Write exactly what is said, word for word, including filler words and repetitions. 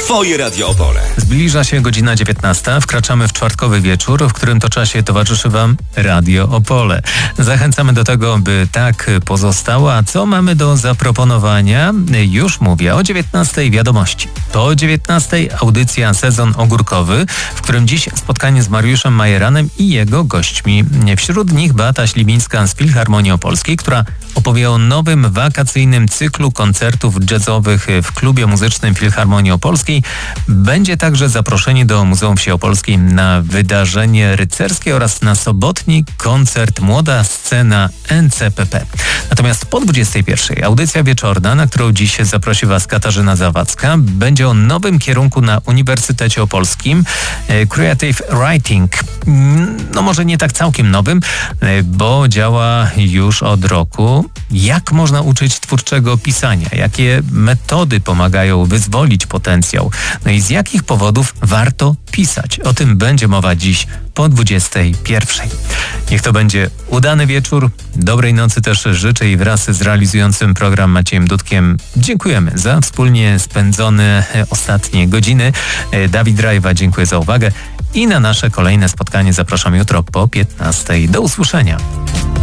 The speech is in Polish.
Twoje Radio Opole. Zbliża się godzina dziewiętnasta. Wkraczamy w czwartkowy wieczór, w którym to czasie towarzyszy Wam Radio Opole. Zachęcamy do tego, by tak pozostało. A co mamy do zaproponowania? Już mówię o dziewiętnastej wiadomości. Po dziewiętnastej audycja Sezon Ogórkowy, w którym dziś spotkanie z Mariuszem Majeranem i jego gośćmi. Wśród nich Beata Śliwińska z Filharmonii Opolskiej, która opowie o nowym wakacyjnym cyklu koncertów jazzowych w klubie muzycznym Filharmonii Opolskiej. Będzie także zaproszenie do Muzeum Wsi Opolskiej na wydarzenie rycerskie oraz na sobotni koncert Młoda Scena N C P P. Natomiast po dwudziestej pierwszej audycja wieczorna, na którą dziś zaprosi Was Katarzyna Zawadzka, będzie o nowym kierunku na Uniwersytecie Opolskim, Creative Writing. No może nie tak całkiem nowym, bo działa już od roku. Jak można uczyć twórczego pisania? Jakie metody pomagają wyzwolić potencjał? No i z jakich powodów warto pisać? O tym będzie mowa dziś po dwudziestej pierwszej. Niech to będzie udany wieczór. Dobrej nocy też życzę i wraz z realizującym program Maciejem Dudkiem dziękujemy za wspólnie spędzone ostatnie godziny. Dawid Rajwa, dziękuję za uwagę i na nasze kolejne spotkanie zapraszam jutro po piętnastej. Do usłyszenia.